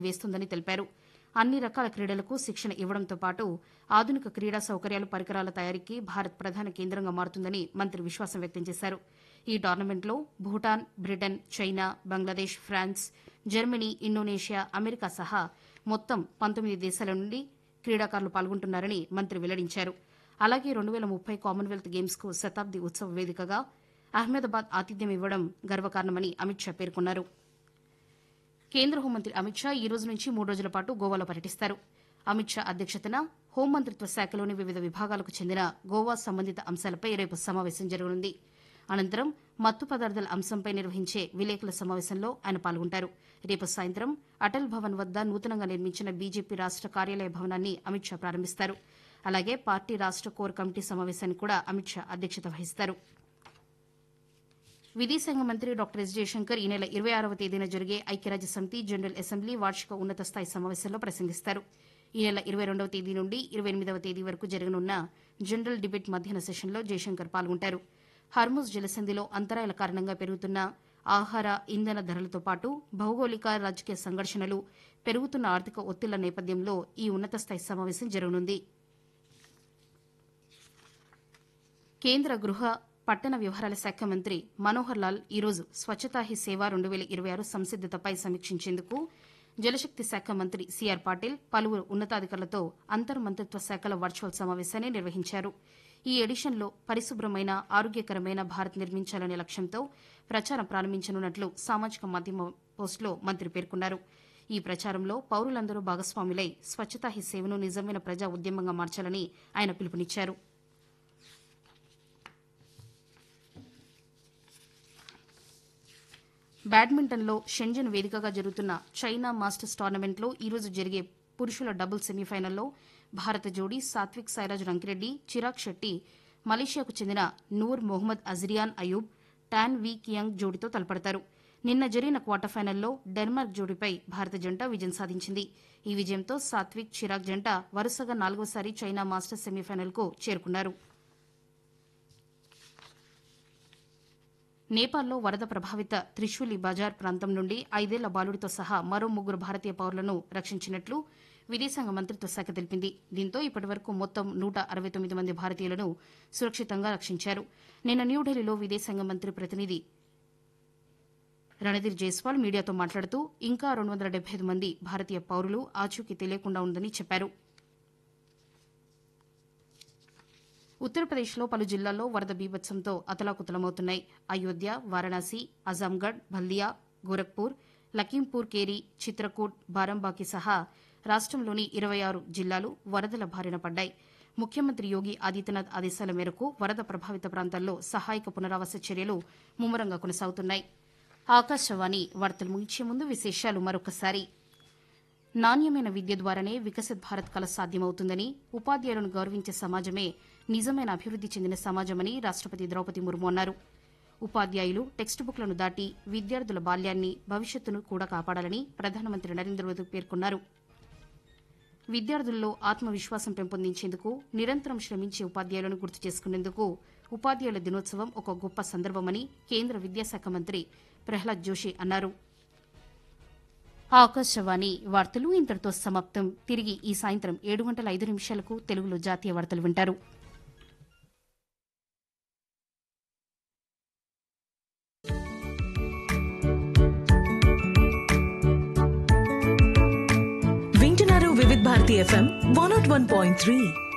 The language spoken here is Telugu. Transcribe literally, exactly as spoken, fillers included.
వేస్తుందని తెలిపారు. అన్ని రకాల క్రీడలకు శిక్షణ ఇవ్వడంతో పాటు ఆధునిక క్రీడా సౌకర్యాలు పరికరాల తయారీకి భారత్ ప్రధాన కేంద్రంగా మారుతుందని మంత్రి విశ్వాసం వ్యక్తం చేశారు. ఈ టోర్నమెంట్లో Bhutan, Britain, China, Bangladesh, France, Germany, Indonesia, America సహా మొత్తం పంతొమ్మిది దేశాల నుండి క్రీడాకారులు పాల్గొంటున్నారని మంత్రి వెల్లడించారు. అలాగే రెండు వేల ముప్పై కామన్వెల్త్ గేమ్స్ కు శతాబ్ది ఉత్సవ వేదికగా అహ్మదాబాద్ ఆతిథ్యం ఇవ్వడం గర్వకారణమని అమిత్ షా పేర్కొన్నారు. కేంద్ర హోంమంత్రి అమిత్ షా ఈ రోజు నుంచి మూడు రోజుల పాటు గోవాలో పర్యటిస్తారు. అమిత్ షా అధ్యక్షతన హోంమంత్రిత్వ శాఖలోని వివిధ విభాగాలకు చెందిన గోవా సంబంధిత అంశాలపై రేపు సమావేశం జరగనుంది. అనంతరం మత్తు పదార్థాల అంశంపై నిర్వహించే విలేకరుల సమావేశంలో ఆయన పాల్గొంటారు. రేపు సాయంత్రం అటల్ భవన్ వద్ద నూతనంగా నిర్మించిన బీజేపీ రాష్ట కార్యాలయ భవనాన్ని అమిత్ షా ప్రారంభిస్తారు. అలాగే పార్టీ రాష్ట కోర్ కమిటీ సమావేశానికి కూడా అమిత్ షా అధ్యక్షత వహిస్తారు. విదేశాంగ మంత్రి డాక్టర్ ఎస్ జయశంకర్ ఈ నెల ఇరవై ఆరవ తేదీన జరిగే ఐక్యరాజ్య సమితి జనరల్ అసెంబ్లీ వార్షిక ఉన్నత స్థాయి సమావేశంలో ప్రసంగిస్తారు. ఈ నెల ఇరవై రెండవ తేదీ నుండి ఇరవై ఎనిమిదవ తేదీ వరకు జరగనున్న జనరల్ డిబేట్ మధ్యాహ్న సెషన్లో జయశంకర్ పాల్గొంటారు. హర్ముజ్ జలసంధిలో అంతరాయాల కారణంగా పెరుగుతున్న ఆహార, ఇంధన ధరలతో పాటు భౌగోళిక, రాజకీయ సంఘర్షణలు, పెరుగుతున్న ఆర్థిక ఒత్తిళ్ల నేపథ్యంలో ఈ ఉన్నత స్థాయి సమావేశం జరగనుంది. కేంద్ర గృహ పట్టణ వ్యవహారాల శాఖ మంత్రి మనోహర్ లాల్ ఈరోజు స్వచ్ఛతా హీ సేవ రెండు వేల ఇరవై ఆరు సంసిద్దతపై సమీక్షించేందుకు జలశక్తి శాఖ మంత్రి సీఆర్ పాటిల్ పలువురు ఉన్నతాధికారులతో అంతర్మంత్రిత్వ శాఖల వర్చువల్ సమావేశాన్ని నిర్వహించారు. ఈ ఎడిషన్లో పరిశుభ్రమైన, ఆరోగ్యకరమైన భారత్ నిర్మించాలనే లక్ష్యంతో ప్రచారం ప్రారంభించనున్నట్లు సామాజిక మాధ్యమ పోస్టులో మంత్రి పేర్కొన్నారు. ఈ ప్రచారంలో పౌరులందరూ భాగస్వాములై స్వచ్ఛతా హీ సేవను నిజమైన ప్రజా ఉద్యమంగా మార్చాలని ఆయన పిలుపునిచ్చారు. బ్యాడ్మింటన్లో షెంజన్ వేదికగా జరుగుతున్న చైనా మాస్టర్స్ టోర్నమెంట్లో ఈరోజు జరిగే పురుషుల డబుల్స్ సెమీఫైనల్లో భారత జోడీ సాత్విక్ సాయిరాజ్ రంకిరెడ్డి, చిరాగ్ షెట్టి మలేషియాకు చెందిన నూర్ మొహమ్మద్ అజ్రియాన్ అయూబ్, టాన్ వి కియాంగ్ జోడీతో తలపడతారు. నిన్న జరిగిన క్వార్టర్ ఫైనల్లో డెన్మార్క్ జోడీపై భారత జంట విజయం సాధించింది. ఈ విజయంతో సాత్విక్, చిరాగ్ జంట వరుసగా నాలుగోసారి చైనా మాస్టర్స్ సెమీఫైనల్కు చేరుకున్నారు. నేపాల్లో వరద ప్రభావిత త్రిశూలి బజార్ ప్రాంతం నుండి ఐదేళ్ల బాలుడితో సహా మరో ముగ్గురు భారతీయ పౌరులను రక్షించినట్లు విదేశాంగ మంత్రిత్వ శాఖ తెలిపింది. దీంతో ఇప్పటివరకు మొత్తం నూట అరవై తొమ్మిది మంది భారతీయులను సురక్షితంగా రక్షించారు. నిన్న న్యూఢిల్లీలో విదేశాంగ మంత్రి ప్రతినిధి రణధీర్ జైస్వాల్ మీడియాతో మాట్లాడుతూ ఇంకా రెండు వందల డెబ్బై ఐదు మంది భారతీయ పౌరులు ఆచూకీ తెలియకుండా ఉందని చెప్పారు. ఉత్తరప్రదేశ్లో పలు జిల్లాల్లో వరద బీభత్సంతో అతలాకుతలమవుతున్నాయి. అయోధ్య, వారణాసి, అజాంగఢ్, బల్దియా, గోరఖ్పూర్, లఖీంపూర్ కేరి, చిత్రకూట్, బారంబాకి సహా రాష్టంలోని ఇరవై ఆరు జిల్లాలు వరదల బారిన పడ్డాయి. ముఖ్యమంత్రి యోగి ఆదిత్యనాథ్ ఆదేశాల మేరకు వరద ప్రభావిత ప్రాంతాల్లో సహాయక పునరావాస చర్యలు ముమ్మరంగా కొనసాగుతున్నాయి. ఆకాశవాణి వార్తలు ముగించే ముందు విశేషాలు మరొకసారి. నాణ్యమైన విద్య ద్వారానే వికసిత్ భారత్ కల సాధ్యమవుతుందని, ఉపాధ్యాయులను గౌరవించే సమాజమే నిజమైన అభివృద్ది చెందిన సమాజమని రాష్టపతి ద్రౌపది ముర్ము అన్నారు. ఉపాధ్యాయులు టెక్స్ట్ బుక్లను దాటి విద్యార్థుల బాల్యాన్ని, భవిష్యత్తును కూడా కాపాడాలని ప్రధానమంత్రి నరేంద్ర మోదీ పేర్కొన్నారు. విద్యార్థుల్లో ఆత్మవిశ్వాసం పెంపొందించేందుకు నిరంతరం శ్రమించే ఉపాధ్యాయులను గుర్తు చేసుకునేందుకు ఉపాధ్యాయుల దినోత్సవం ఒక గొప్ప సందర్భమని కేంద్ర విద్యాశాఖ మంత్రి ప్రహ్లాద్ జోషి అన్నారు. ఆకాశవాణి వార్తలు ఇంతటితో సమాప్తం. తిరిగి ఈ సాయంత్రం ఏడు గంటల ఐదు నిమిషాలకు తెలుగులో జాతీయ వార్తలు వింటారు. వింటున్నారు వివిధ Bharati FM one not one point three.